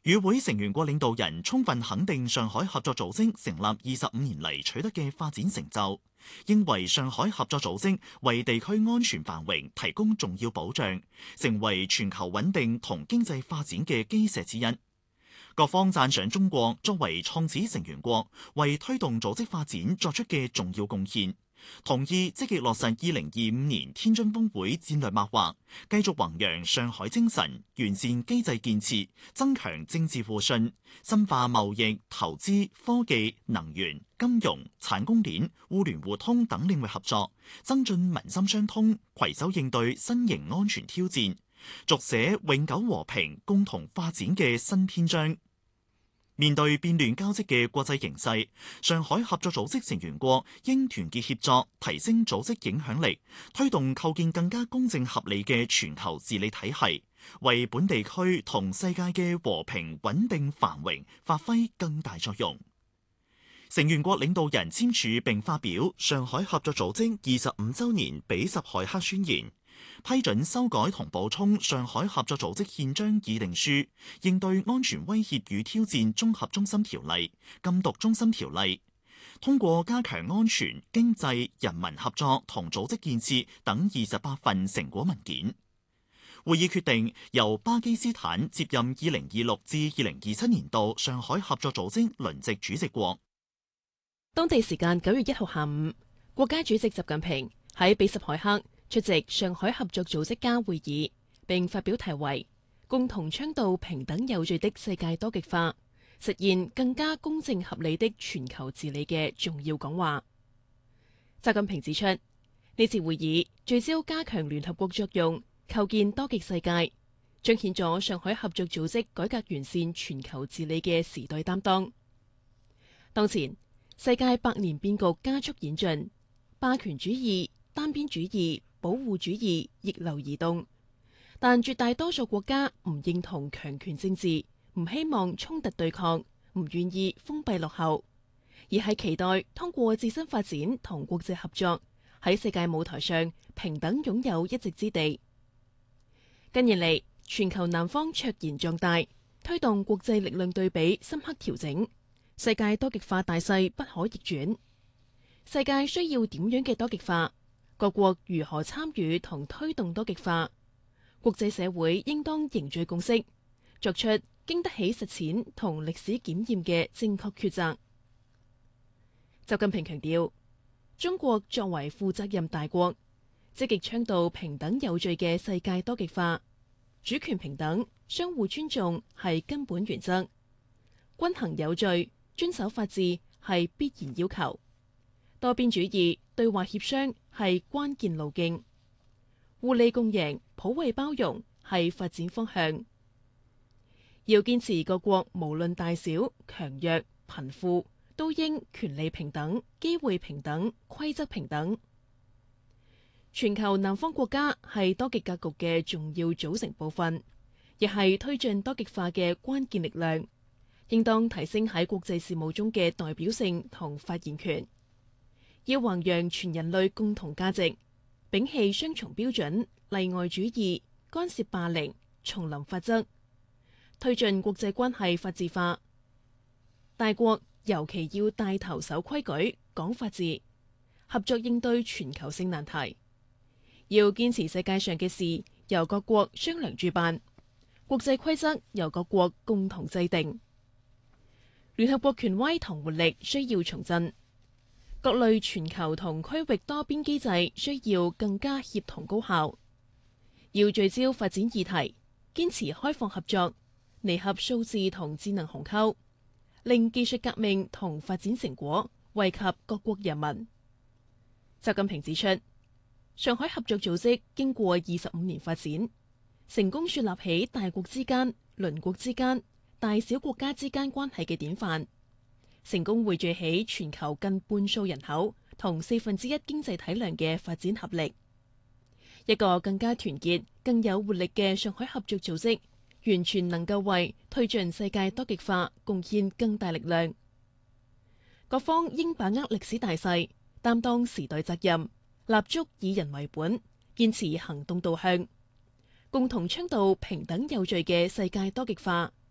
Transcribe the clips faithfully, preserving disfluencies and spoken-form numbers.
與會成員國領導人充分肯定上海合作組織成立二十五年嚟取得嘅發展成就，認為上海合作組織為地區安全繁榮提供重要保障，成為全球穩定同經濟發展嘅基石之一。各方讚賞中國作為創始成員國，為推動組織發展作出嘅重要貢獻，同意積極落實二零二五年天津峰會戰略擘劃，繼續弘揚上海精神，完善機制建設，增強政治互信，深化貿易、投資、科技、能源、金融、產供鏈、互聯互通等領域合作，增進民心相通，攜手應對新型安全挑戰，續寫永久和平共同發展嘅新篇章。面對變亂交織嘅國際形勢，上海合作組織成員國應團結協作，提升組織影響力，推動構建更加公正合理嘅全球治理體系，為本地區同世界嘅和平穩定繁榮發揮更大作用。成員國領導人簽署並發表上海合作組織二十五週年比什凱克宣言，批准修改同補充上海合作組織憲章議定書，應對安全威脅與挑戰綜合中心條例、禁毒中心條例，通過加強安全、經濟、人民合作同組織建設等二十八份成果文件。會議決定由巴基斯坦接任二零二六至二零二七年度上海合作組織輪值主席國。 當地時間九月一號下午，國家主席習近平喺比什凱克出席上海合作組織家會議，並發表題為《共同倡導平等有序的世界多極化，實現更加公正合理的全球治理》嘅重要講話。習近平指出，呢次會議聚焦加強聯合國作用，構建多極世界，彰顯咗上海合作組織改革完善全球治理嘅時代擔當。當前世界百年變局加速演進，霸權主義、單邊主義、保護主義逆流而動，但絕大多數國家唔認同強權政治，唔希望衝突對抗，唔願意封閉落後，而係期待通過自身發展同國際合作，喺世界舞台上平等擁有一席之地。近年嚟，全球南方卓然壯大，推動國際力量對比深刻調整，世界多極化大勢不可逆轉。世界需要點樣嘅多極化？各國如何參與同推動多極化？國際社會應當凝聚共識，作出經得起實踐同歷史檢驗嘅正確抉擇。習近平強調，中國作為負責任大國，積極倡導平等有序嘅世界多極化，主權平等、相互尊重係根本原則，均衡有序、遵守法治係必然要求，多邊主義、對話協商係關鍵路徑，互利共贏、普惠包容係發展方向。要堅持各國無論大小、強弱、貧富，都應權利平等、機會平等、規則平等。全球南方國家係多極格局嘅重要組成部分，亦係推進多極化嘅關鍵力量，應當提升喺國際事務中嘅代表性同發言權。要弘揚全人類共同價值，摒棄雙重標準、例外主義、干涉霸凌、叢林法則，推進國際關係法治化。大國尤其要帶頭守規矩、講法治，合作應對全球性難題。要堅持世界上嘅事由各國商量主辦，國際規則由各國共同制定。聯合國權威同活力需要重振，各類全球同區域多邊機制需要更加協同高效。要聚焦發展議題，堅持開放合作，彌合數字同智能鴻溝，令技術革命同發展成果惠及各國人民。習近平指出，上海合作組織經過二十五年發展，成功樹立起大國之間、鄰國之間、大小國家之間關係嘅典範，成功匯聚起全球近半數人口同四分之一經濟體量嘅發展合力。一個更加團結、更有活力嘅上海合作組織，完全能夠為推進世界多極化貢獻更大力量。各方應把握歷史大勢，擔當時代責任，立足以人為本，堅持行動導向，共同倡導平等有序嘅世界多極化，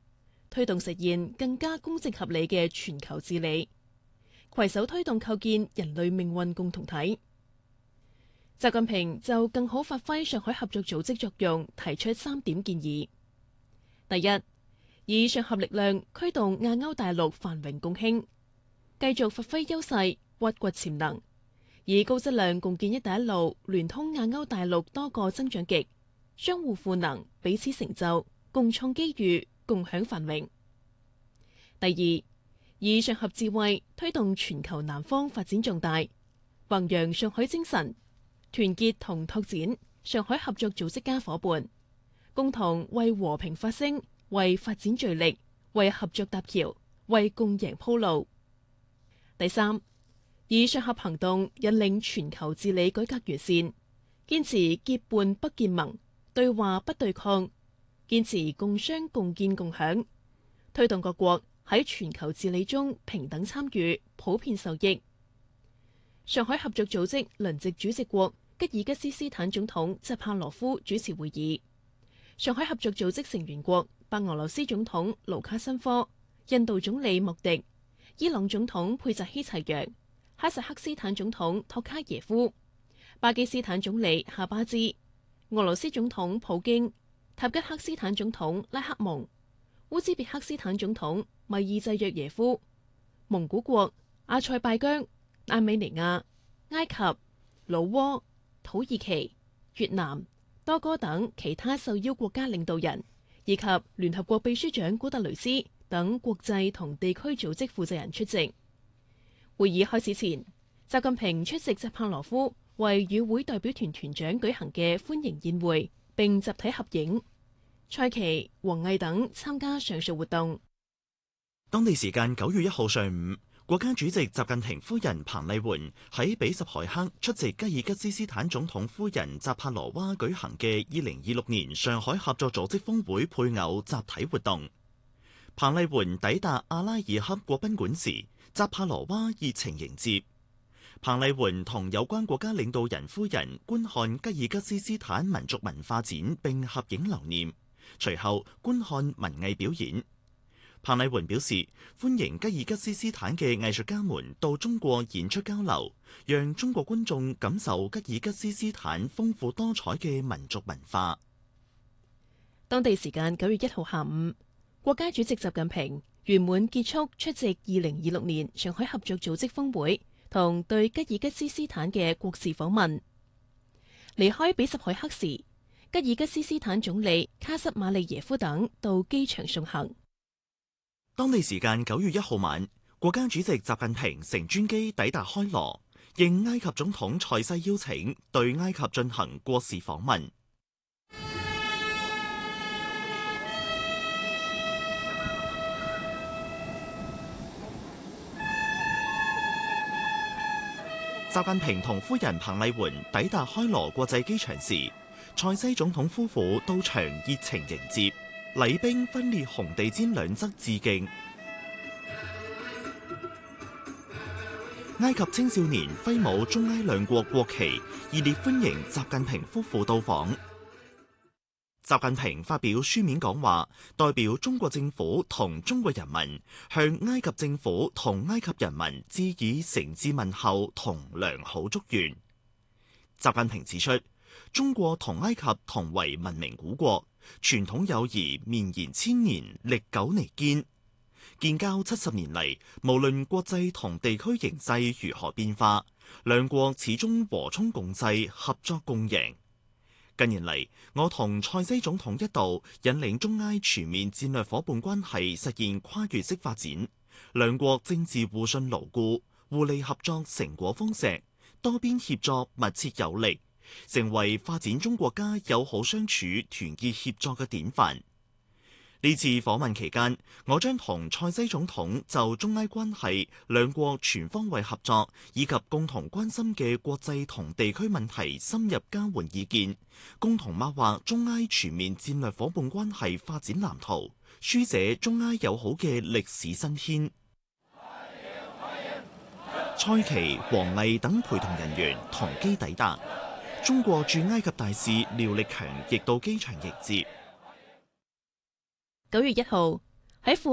推動實現更加公正合理嘅全球治理，攜手推動構建人類命運共同體。習近平就更好發揮上海合作組織作用，提出三點建議。第一，以上合力量驅動亞歐大陸繁榮共興，繼續發揮優勢，挖掘潛能，以高質量共建一帶一路，聯通亞歐大陸多個增長極，相互賦能，彼此成就，共創機遇，共享繁榮。第二，以上合智慧推動全球南方發展壯大，弘揚上海精神，團結同拓展上海合作組織家伙伴，共同為和平發聲，為發展聚力，為合作搭橋，為共贏鋪路。第三，以上合行動引領全球治理改革完善，堅持結伴不結盟，對話不對抗，堅持共商共建共享，推動各國喺全球治理中平等參與，普遍受益。上海合作組織輪值主席國吉爾吉斯斯坦總統扎帕羅夫主持會議，上海合作組織成員國白俄羅斯總統盧卡申科、印度總理莫迪、伊朗總統佩扎希齊揚、哈薩克斯坦總統托卡耶夫、巴基斯坦總理夏巴茲、俄羅斯總統普京、塔吉克斯坦總統拉克蒙、烏茲別克斯坦總統米爾濟約耶夫、蒙古國、阿塞拜疆、亞美尼亞、埃及、老撾、土耳其、越南、多哥等其他受邀國家領導人，以及聯合國秘書長古特雷斯等國際同地區組織負責人出席。會議開始前，習近平出席扎帕羅夫為與會代表團團長舉行嘅歡迎宴會，並集體合影。蔡奇、王毅等參加上述活動。 當地時間九月一號上午，國家主席習近平夫人彭麗媛喺比什凱克出席吉爾吉斯斯坦總統夫人扎帕羅娃舉行嘅二零二六年上海合作組織峰會配偶集體活動。彭麗媛抵達阿拉爾克國賓館時，扎帕羅娃熱情迎接。彭麗媛同有關國家領導人夫人觀看吉爾吉斯斯坦民族文化展並合影留念，隨後觀看文藝表演。彭麗媛表示歡迎吉爾吉斯斯坦嘅藝術家們到中國演出交流，讓中國觀眾感受吉爾吉斯斯坦豐富多彩嘅民族文化。 當地時間九月一號下午，國家主席習近平圓滿結束出席二零二六年上海合作組織峰會同對吉爾吉斯斯坦嘅國事訪問。離開比什凱克時，吉爾吉斯斯坦總理卡什馬利耶夫等到機場送行。 當地時間九月一號晚，國家主席習近平乘專機抵達開羅，應埃及總統塞西邀請，對埃及進行國事訪問。習近平同夫人彭麗媛抵達開羅國際機場時，塞西總統夫婦到場熱情迎接。禮兵分列紅地毯兩側致敬，埃及青少年揮舞中埃兩國國旗，熱烈歡迎習近平夫婦到訪。習近平發表書面講話，代表中國政府同中國人民向埃及政府同埃及人民致以誠摯問候同良好祝願。習近平指出，中國同埃及同為文明古國，傳統友誼綿延千年，歷久彌堅。建交七十年嚟，無論國際同地區形勢如何變化，兩國始終和衷共濟，合作共贏。近年嚟，我同塞西總統一道引領中埃全面戰略伙伴關係實現跨越式發展，兩國政治互信牢固，互利合作成果豐碩，多邊協作密切有力，成為發展中國家友好相處、團結協作嘅典範。呢次訪問期間，我將同塞西總統就中埃關係、兩國全方位合作以及共同關心嘅國際同地區問題深入交換意見，共同擘劃中埃全面戰略伙伴關係發展藍圖，書寫中埃友好嘅歷史新篇。蔡奇、王毅等陪同人員同機抵達，中國駐埃及大使廖力強亦到機場迎接。 九月一號， 喺副